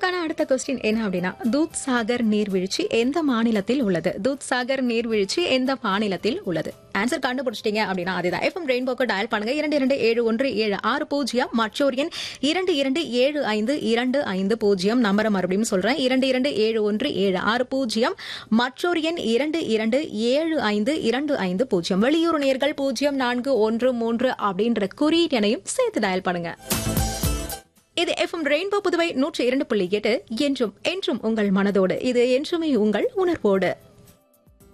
உங்களுக்கான அடுத்த கொஸ்டின் என்ன அப்படின்னா, தூத் சாகர் நீர்வீழ்ச்சி எந்த மாநிலத்தில் உள்ளது? தூத் சாகர் நீர்வீழ்ச்சி எந்த மாநிலத்தில் உள்ளது? ஆன்சர் கண்டுபிடிச்சிட்டீங்க அப்படின்னா அதுதான் எஃப்எம் ரெயின்போக்கு டயல் பண்ணுங்க. 227176 மற்றொரு எண் 227525 நம்பரை மறுபடியும் சொல்றேன். 227176 மற்றொரு எண் 227525. வெளியூர் நேர்கள் 0413 அப்படின்ற குறியீட்டு எண்ணையும் சேர்த்து டயல் பண்ணுங்க. இது எஃப்எம் ரெயின்போ புதுவை 102.8 என்றும் என்றும் உங்கள் மனதோடு. இது என்றுமே உங்கள் உணர்வோடு.